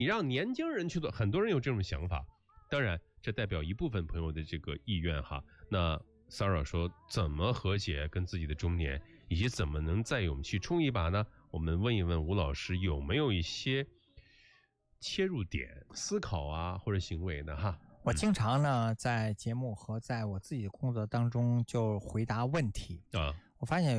你让年轻人去做，很多人有这种想法。当然，这代表一部分朋友的这个意愿哈。那Sarah 说，怎么和解跟自己的中年，以及怎么能再勇气冲一把呢？我们问一问吴老师有没有一些切入点、思考啊或者行为呢？哈。 我经常呢在节目和在我自己的工作当中就回答问题啊。我发现